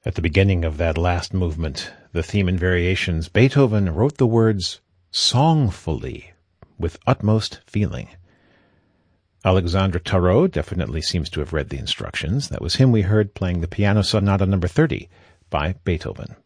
At the beginning of that last movement, the theme and variations, Beethoven wrote the words songfully, with utmost feeling. Alexandre Tarot definitely seems to have read the instructions. That was him we heard playing the Piano Sonata No. 30 by Beethoven.